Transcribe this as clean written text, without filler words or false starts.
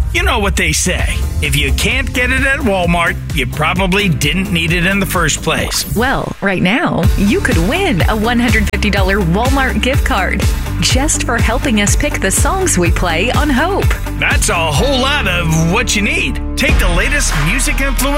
You know what they say. If you can't get it at Walmart, you probably didn't need it in the first place. Well, right now, you could win a $150 Walmart gift card just for helping us pick the songs we play on Hope. That's a whole lot of what you need. Take the latest music influence